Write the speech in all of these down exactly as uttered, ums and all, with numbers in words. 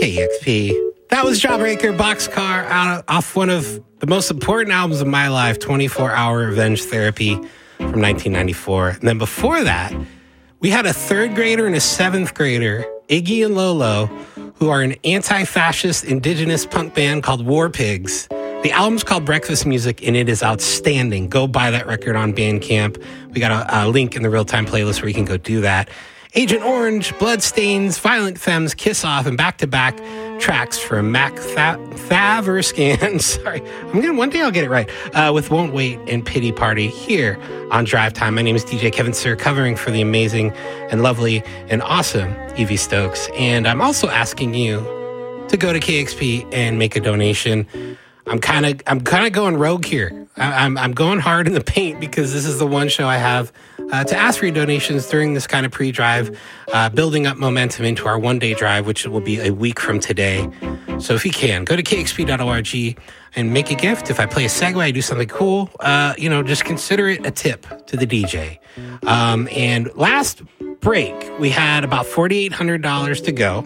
K E X P. That was Jawbreaker Boxcar out off one of the most important albums of my life, twenty-four hour Revenge Therapy from nineteen ninety-four. And then before that, we had a third grader and a seventh grader, Iggy and Lolo, who are an anti-fascist indigenous punk band called War Pigs. The album's called Breakfast Music, and it is outstanding. Go buy that record on Bandcamp. We got a, a link in the real-time playlist where you can go do that. Agent Orange, Bloodstains, Violent Femmes, Kiss Off, and back-to-back tracks from Mac Thaverscan. Sorry, I'm gonna one day I'll get it right. Uh, with Won't Wait and Pity Party here on Drive Time. My name is D J Kevin Sir, covering for the amazing and lovely and awesome Evie Stokes. And I'm also asking you to go to K X P and make a donation. I'm kind of I'm kind of going rogue here. I, I'm I'm going hard in the paint because this is the one show I have uh, to ask for your donations during this kind of pre-drive, uh, building up momentum into our one-day drive, which will be a week from today. So if you can, go to K X P dot org and make a gift. If I play a segue, I do something cool, uh, you know, just consider it a tip to the D J. Um, and last break, we had about four thousand eight hundred dollars to go.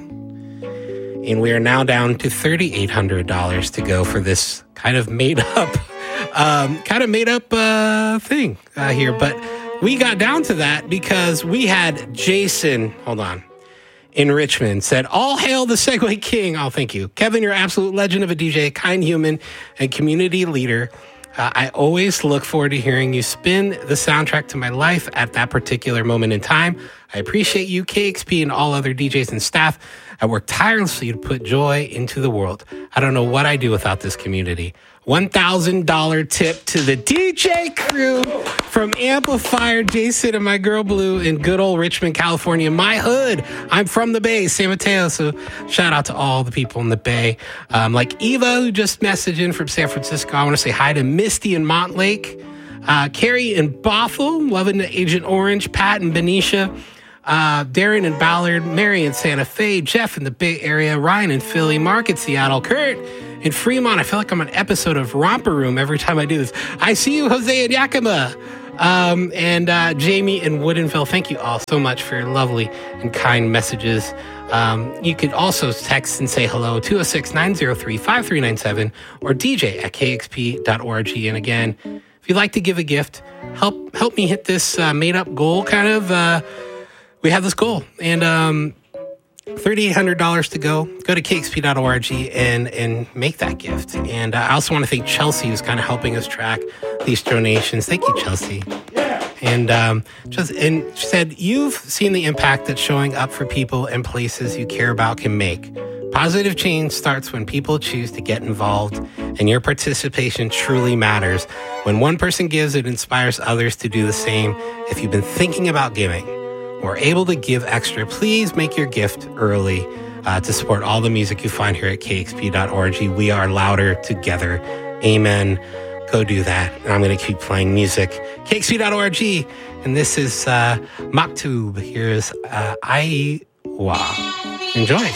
And we are now down to three thousand eight hundred dollars to go for this kind of made up, um, kind of made up uh, thing uh, here. But we got down to that because we had Jason, hold on, in Richmond said, all hail the Segway King. Oh, thank you. Kevin, you're an absolute legend of a D J, kind human, and community leader. Uh, I always look forward to hearing you spin the soundtrack to my life at that particular moment in time. I appreciate you, K X P, and all other D Js and staff. I work tirelessly to put joy into the world. I don't know what I do without this community. one thousand dollars tip to the D J crew from Amplifier, Jason, and my girl Blue in good old Richmond, California, my hood. I'm from the Bay, San Mateo, so shout out to all the people in the Bay. Um, like Eva, who just messaged in from San Francisco. I want to say hi to Misty in Montlake, uh, Carrie in Bothell, loving the Agent Orange, Pat and Benicia, Uh, Darren in Ballard, Mary in Santa Fe, Jeff in the Bay Area, Ryan in Philly, Mark in Seattle, Kurt in Fremont. I feel like I'm on an episode of Romper Room every time I do this. I see you, Jose in Yakima, um, and uh, Jamie in Woodinville. Thank you all so much for your lovely and kind messages. Um, you could also text and say hello, two oh six, nine oh three, five three nine seven, or D J at K X P dot org. And again, if you'd like to give a gift, help help me hit this uh, made-up goal kind of. Uh, We have this goal, and um, three thousand eight hundred dollars to go. Go to K X P dot org and, and make that gift. And uh, I also want to thank Chelsea, who's kind of helping us track these donations. Thank you, Chelsea. And um, just and she said, you've seen the impact that showing up for people and places you care about can make. Positive change starts when people choose to get involved, and your participation truly matters. When one person gives, it inspires others to do the same. If you've been thinking about giving, or able to give extra, please make your gift early uh, to support all the music you find here at K X P dot org. We are louder together. Amen. Go do that. And I'm going to keep playing music. K X P dot org. And this is uh, Maktub. Here's uh, Aiwa. Enjoy.